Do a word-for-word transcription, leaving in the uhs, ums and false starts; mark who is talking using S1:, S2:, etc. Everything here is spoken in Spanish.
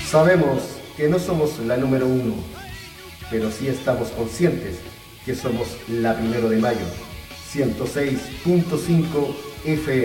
S1: Sabemos que no somos la número uno, pero sí estamos conscientes que somos la primero de mayo, ciento seis punto cinco F M.